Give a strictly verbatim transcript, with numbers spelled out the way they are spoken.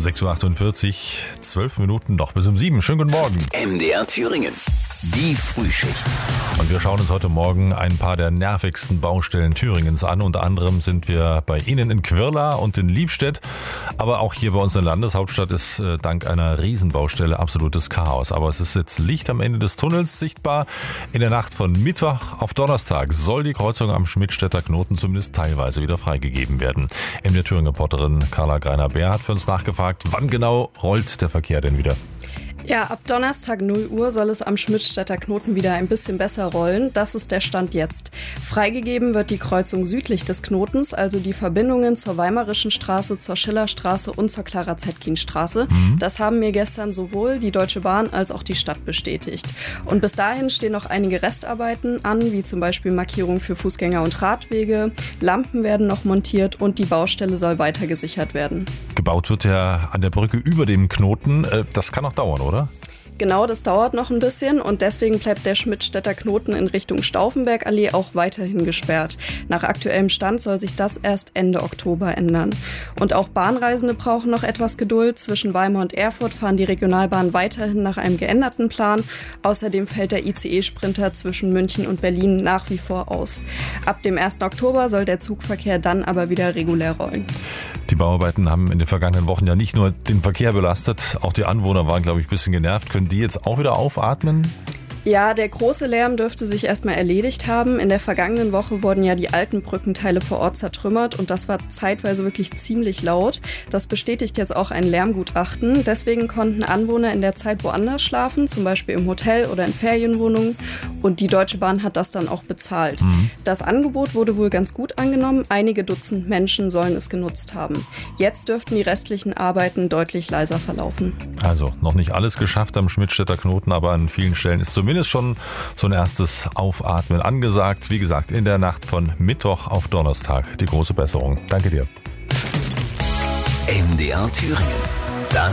sechs Uhr achtundvierzig, zwölf Minuten noch bis um sieben. Schönen guten Morgen. M D R Thüringen, die Frühschicht. Und wir schauen uns heute Morgen ein paar der nervigsten Baustellen Thüringens an. Unter anderem sind wir bei Ihnen in Quirla und in Liebstedt. Aber auch hier bei uns in der Landeshauptstadt ist äh, dank einer Riesenbaustelle absolutes Chaos. Aber es ist jetzt Licht am Ende des Tunnels sichtbar. In der Nacht von Mittwoch auf Donnerstag soll die Kreuzung am Schmidtstädter Knoten zumindest teilweise wieder freigegeben werden. M D R Thüringen-Reporterin Carla Greiner-Beer hat für uns nachgefragt, wann genau rollt der Verkehr denn wieder? Ja, ab Donnerstag null Uhr soll es am Schmidtstädter Knoten wieder ein bisschen besser rollen. Das ist der Stand jetzt. Freigegeben wird die Kreuzung südlich des Knotens, also die Verbindungen zur Weimarischen Straße, zur Schillerstraße und zur Clara-Zetkin-Straße. Mhm. Das haben mir gestern sowohl die Deutsche Bahn als auch die Stadt bestätigt. Und bis dahin stehen noch einige Restarbeiten an, wie zum Beispiel Markierungen für Fußgänger und Radwege. Lampen werden noch montiert und die Baustelle soll weiter gesichert werden. Gebaut wird ja an der Brücke über dem Knoten. Das kann noch dauern, oder? Genau, das dauert noch ein bisschen und deswegen bleibt der Schmidtstädter Knoten in Richtung Stauffenbergallee auch weiterhin gesperrt. Nach aktuellem Stand soll sich das erst Ende Oktober ändern. Und auch Bahnreisende brauchen noch etwas Geduld. Zwischen Weimar und Erfurt fahren die Regionalbahnen weiterhin nach einem geänderten Plan. Außerdem fällt der I C E-Sprinter zwischen München und Berlin nach wie vor aus. Ab dem ersten Oktober soll der Zugverkehr dann aber wieder regulär rollen. Die Bauarbeiten haben in den vergangenen Wochen ja nicht nur den Verkehr belastet, auch die Anwohner waren, glaube ich, ein bisschen genervt. Können die jetzt auch wieder aufatmen? Ja, der große Lärm dürfte sich erstmal erledigt haben. In der vergangenen Woche wurden ja die alten Brückenteile vor Ort zertrümmert und das war zeitweise wirklich ziemlich laut. Das bestätigt jetzt auch ein Lärmgutachten. Deswegen konnten Anwohner in der Zeit woanders schlafen, zum Beispiel im Hotel oder in Ferienwohnungen. Und die Deutsche Bahn hat das dann auch bezahlt. Mhm. Das Angebot wurde wohl ganz gut angenommen. Einige Dutzend Menschen sollen es genutzt haben. Jetzt dürften die restlichen Arbeiten deutlich leiser verlaufen. Also noch nicht alles geschafft am Schmidtstädter Knoten, aber an vielen Stellen ist zumindest ist schon so ein erstes Aufatmen angesagt. Wie gesagt, in der Nacht von Mittwoch auf Donnerstag die große Besserung. Danke dir. M D R Thüringen.